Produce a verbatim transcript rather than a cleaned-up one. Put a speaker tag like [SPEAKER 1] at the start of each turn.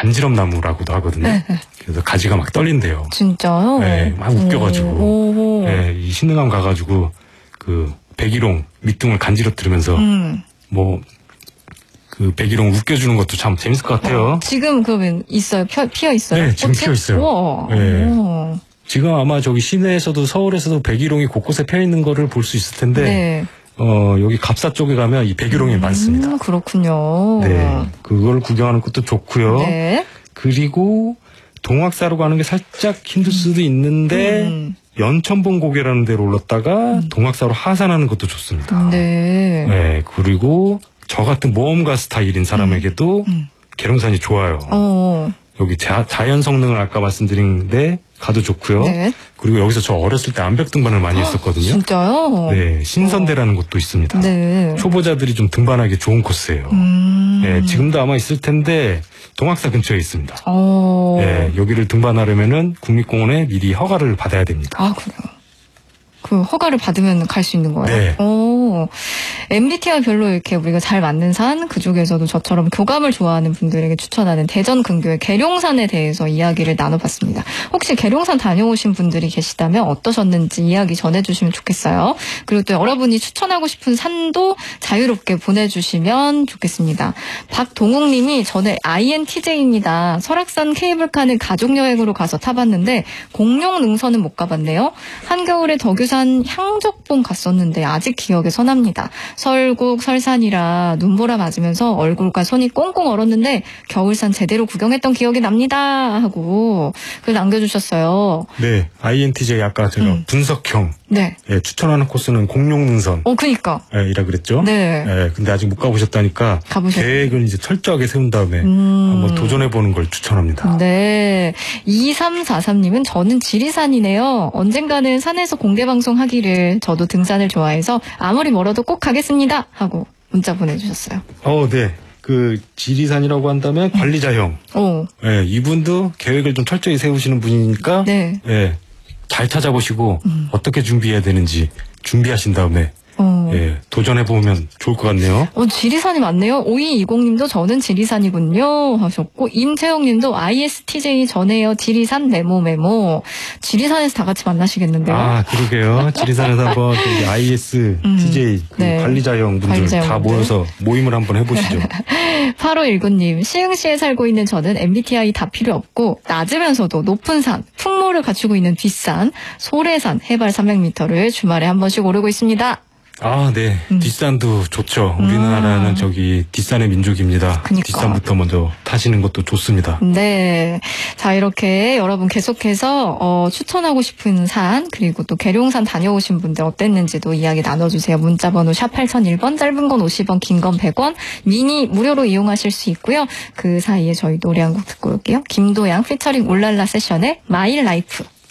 [SPEAKER 1] 간지럼나무라고도 하거든요. 네. 그래서 가지가 막 떨린대요.
[SPEAKER 2] 진짜요?
[SPEAKER 1] 네, 막 웃겨가지고. 네, 이 신흥암 가가지고 그 백일홍 밑둥을 간지러뜨리면서 음. 뭐 그 백일홍 웃겨주는 것도 참 재밌을 것 같아요.
[SPEAKER 2] 어, 지금 그러면 있어요? 펴, 피어 있어요?
[SPEAKER 1] 네, 지금
[SPEAKER 2] 꽃이?
[SPEAKER 1] 피어 있어요. 네. 오. 지금 아마 저기 시내에서도 서울에서도 백일홍이 곳곳에 펴 있는 거를 볼 수 있을 텐데. 네. 어, 여기 갑사 쪽에 가면 이 백일홍이 음, 많습니다.
[SPEAKER 2] 그렇군요.
[SPEAKER 1] 네. 그걸 구경하는 것도 좋고요. 네. 그리고 동학사로 가는 게 살짝 힘들 수도 있는데, 음. 연천봉 고개라는 데로 올랐다가 음. 동학사로 하산하는 것도 좋습니다.
[SPEAKER 2] 네.
[SPEAKER 1] 네. 그리고 저 같은 모험가 스타일인 사람에게도 음. 계룡산이 좋아요. 어. 여기 자, 자연 성능을 아까 말씀드린데 가도 좋고요. 네. 그리고 여기서 저 어렸을 때 암벽 등반을 많이 했었거든요.
[SPEAKER 2] 진짜요?
[SPEAKER 1] 네, 신선대라는 어. 곳도 있습니다. 네. 초보자들이 좀 등반하기 좋은 코스예요. 음. 네, 지금도 아마 있을 텐데 동학사 근처에 있습니다. 어. 네, 여기를 등반하려면은 국립공원에 미리 허가를 받아야 됩니다.
[SPEAKER 2] 아, 그래요? 그 허가를 받으면 갈 수 있는 거예요?
[SPEAKER 1] 네.
[SPEAKER 2] 오, 엠비티아이 별로 이렇게 우리가 잘 맞는 산, 그중에서도 저처럼 교감을 좋아하는 분들에게 추천하는 대전 근교의 계룡산에 대해서 이야기를 나눠봤습니다. 혹시 계룡산 다녀오신 분들이 계시다면 어떠셨는지 이야기 전해주시면 좋겠어요. 그리고 또 여러분이 추천하고 싶은 산도 자유롭게 보내주시면 좋겠습니다. 박동욱 님이 전에 아이엔티제이입니다. 설악산 케이블카는 가족여행으로 가서 타봤는데 공룡 능선은 못 가봤네요. 한겨울에 덕유산 향적봉 갔었는데 아직 기억에 선합니다. 설국 설산이라 눈보라 맞으면서 얼굴과 손이 꽁꽁 얼었는데 겨울산 제대로 구경했던 기억이 납니다 하고 글 남겨주셨어요.
[SPEAKER 1] 네, 아이엔티제이 아까 제가 음. 분석형 네. 네, 추천하는 코스는 공룡능선.
[SPEAKER 2] 어, 그니까.
[SPEAKER 1] 네, 이라 그랬죠.
[SPEAKER 2] 네.
[SPEAKER 1] 네, 근데 아직 못 가보셨다니까 가보셨... 계획을 이제 철저하게 세운 다음에 음... 한번 도전해보는 걸 추천합니다.
[SPEAKER 2] 네, 이삼사삼 님은 저는 지리산이네요. 언젠가는 산에서 공개방송 하기를 저도 등산을 좋아해서 아무리 멀어도 꼭 가겠습니다 하고 문자 보내주셨어요.
[SPEAKER 1] 어, 네. 그 지리산이라고 한다면 관리자형. 어. 네, 이분도 계획을 좀 철저히 세우시는 분이니까. 네. 네. 잘 찾아보시고 음. 어떻게 준비해야 되는지 준비하신 다음에 어. 예, 도전해보면 좋을 것 같네요.
[SPEAKER 2] 어, 지리산이 많네요. 오이이공 님도 저는 지리산이군요 하셨고 임채영 님도 아이에스티제이 전에요. 지리산 메모 메모. 지리산에서 다 같이 만나시겠는데요.
[SPEAKER 1] 아, 그러게요. 지리산에서 한번 아이에스티제이 음. 그 네. 관리자형 분들 관리자형 다 분들. 모여서 모임을 한번 해보시죠.
[SPEAKER 2] 팔오일구 님 시흥시에 살고 있는 저는 엠비티아이 다 필요 없고 낮으면서도 높은 산, 풍모를 갖추고 있는 뒷산, 소래산 해발 삼백 미터를 주말에 한 번씩 오르고 있습니다.
[SPEAKER 1] 아, 네. 음. 뒷산도 좋죠. 우리나라는 음. 저기 뒷산의 민족입니다. 그러니까. 뒷산부터 먼저 타시는 것도 좋습니다.
[SPEAKER 2] 네. 자, 이렇게 여러분 계속해서 어, 추천하고 싶은 산 그리고 또 계룡산 다녀오신 분들 어땠는지도 이야기 나눠주세요. 문자번호 샵 팔공공일 번, 짧은 건 오십 원, 긴 건 백 원, 미니 무료로 이용하실 수 있고요. 그 사이에 저희 노래 한 곡 듣고 올게요. 김도양 피처링 올랄라 세션의 마이 라이프.